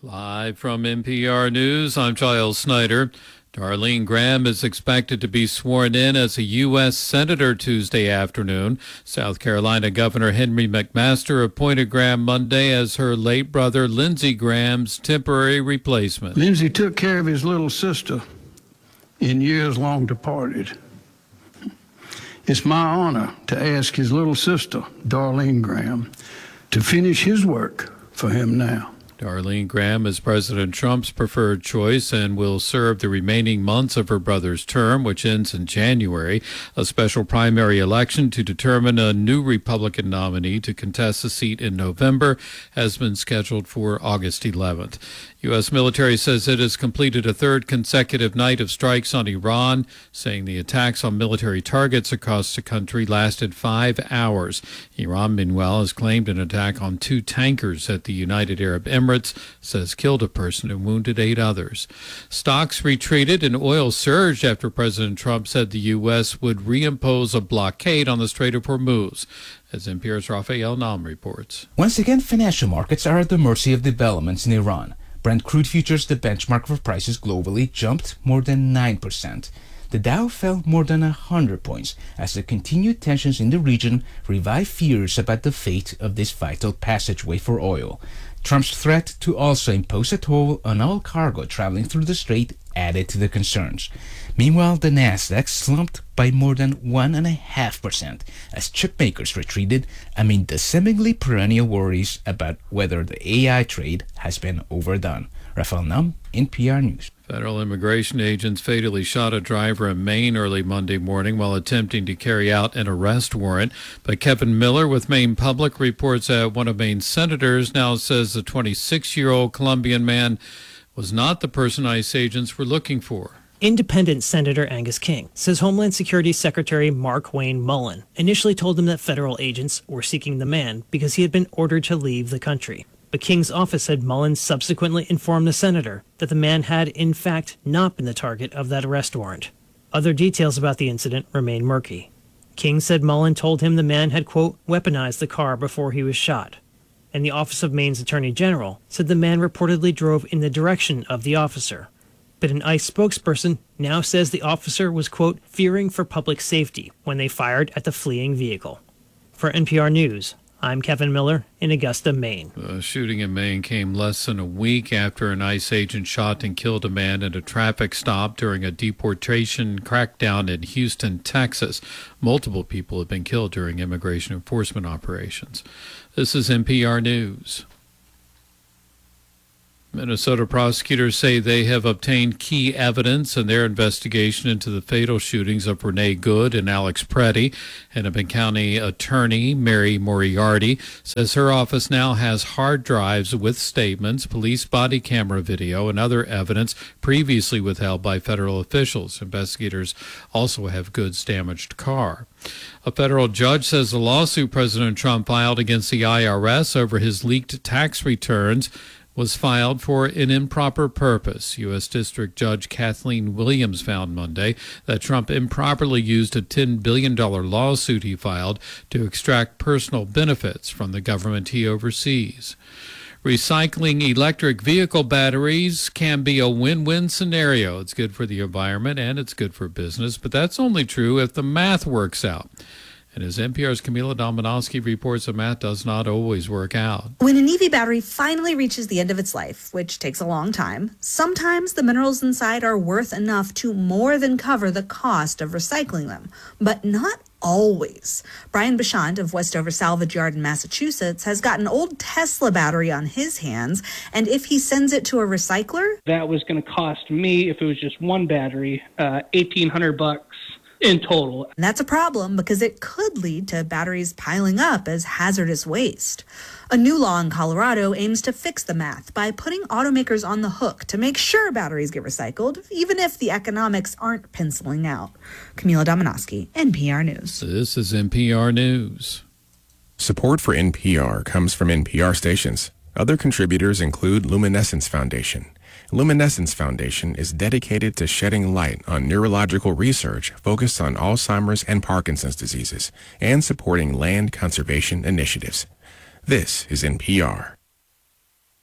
Live from NPR News, I'm Giles Snyder. Darlene Graham is expected to be sworn in as a U.S. Senator Tuesday afternoon. South Carolina Governor Henry McMaster appointed Graham Monday as her late brother Lindsey Graham's temporary replacement. Lindsey took care of his little sister in years long departed. It's my honor to ask his little sister, Darlene Graham, to finish his work for him now. Darlene Graham is President Trump's preferred choice and will serve the remaining months of her brother's term, which ends in January. A special primary election to determine a new Republican nominee to contest the seat in November has been scheduled for August 11th. U.S. military says it has completed a third consecutive night of strikes on Iran, saying the attacks on military targets across the country lasted 5 hours. Iran, meanwhile, has claimed an attack on 2 tankers at the United Arab Emirates, says killed a person and wounded 8 others. Stocks retreated and oil surged after President Trump said the U.S. would reimpose a blockade on the Strait of Hormuz. As NPR's Rafael Nam reports. Once again, financial markets are at the mercy of developments in Iran. Brent crude futures, the benchmark for prices globally, jumped more than 9%. The Dow fell more than 100 points as the continued tensions in the region revive fears about the fate of this vital passageway for oil. Trump's threat to also impose a toll on all cargo traveling through the strait added to the concerns. Meanwhile, the Nasdaq slumped by more than 1.5% as chip makers retreated amid the seemingly perennial worries about whether the AI trade has been overdone. Rafael Nam, NPR News. Federal immigration agents fatally shot a driver in Maine early Monday morning while attempting to carry out an arrest warrant. But Kevin Miller with Maine Public reports that one of Maine's senators now says the 26-year-old Colombian man was not the person ICE agents were looking for. Independent Senator Angus King says Homeland Security Secretary Markwayne Mullin initially told him that federal agents were seeking the man because he had been ordered to leave the country. But King's office said Mullin subsequently informed the senator that the man had, in fact, not been the target of that arrest warrant. Other details about the incident remain murky. King said Mullin told him the man had, quote, weaponized the car before he was shot. And the Office of Maine's Attorney General said the man reportedly drove in the direction of the officer. But an ICE spokesperson now says the officer was, quote, fearing for public safety when they fired at the fleeing vehicle. For NPR News, I'm Kevin Miller in Augusta, Maine. The shooting in Maine came less than a week after an ICE agent shot and killed a man at a traffic stop during a deportation crackdown in Houston, Texas. Multiple people have been killed during immigration enforcement operations. This is NPR News. Minnesota prosecutors say they have obtained key evidence in their investigation into the fatal shootings of Renee Good and Alex Preddy. Hennepin County Attorney Mary Moriarty says her office now has hard drives with statements, police body camera video, and other evidence previously withheld by federal officials. Investigators also have Good's damaged car. A federal judge says the lawsuit President Trump filed against the IRS over his leaked tax returns was filed for an improper purpose. U.S. District Judge Kathleen Williams found Monday that Trump improperly used a $10 billion lawsuit he filed to extract personal benefits from the government he oversees. Recycling electric vehicle batteries can be a win-win scenario. It's good for the environment and it's good for business, but that's only true if the math works out. And as NPR's Camila Dominowski reports, the math does not always work out. When an EV battery finally reaches the end of its life, which takes a long time, sometimes the minerals inside are worth enough to more than cover the cost of recycling them. But not always. Brian Bechant of Westover Salvage Yard in Massachusetts has got an old Tesla battery on his hands, and if he sends it to a recycler, that was going to cost me, if it was just one battery, $1,800 in total. And that's a problem because it could lead to batteries piling up as hazardous waste. A new law in Colorado aims to fix the math by putting automakers on the hook to make sure batteries get recycled, even if the economics aren't penciling out. Camila Dominowski, NPR News. This is NPR News. Support for NPR comes from NPR stations. Other contributors include Luminescence Foundation. Luminescence Foundation is dedicated to shedding light on neurological research focused on Alzheimer's and Parkinson's diseases and supporting land conservation initiatives. This is NPR.